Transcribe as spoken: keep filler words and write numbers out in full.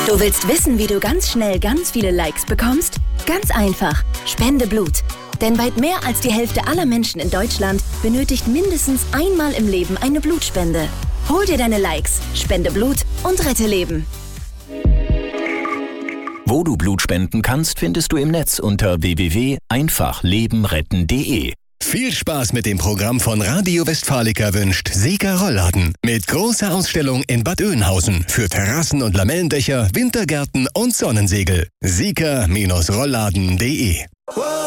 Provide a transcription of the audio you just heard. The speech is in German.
Du willst wissen, wie du ganz schnell ganz viele Likes bekommst? Ganz einfach. Spende Blut. Denn weit mehr als die Hälfte aller Menschen in Deutschland benötigt mindestens einmal im Leben eine Blutspende. Hol dir deine Likes, spende Blut und rette Leben. Wo du Blut spenden kannst, findest du im Netz unter w w w punkt einfach leben retten punkt de. Viel Spaß mit dem Programm von Radio Westfalica wünscht Sika Rollladen. Mit großer Ausstellung in Bad Oeynhausen für Terrassen und Lamellendächer, Wintergärten und Sonnensegel. sika Rollladen punkt de